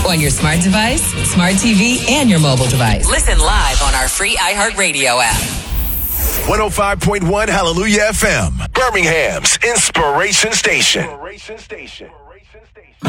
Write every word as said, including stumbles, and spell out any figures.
On your smart device, smart T V, and your mobile device. Listen live on our free iHeartRadio app. one oh five point one Hallelujah F M, Birmingham's Inspiration Station.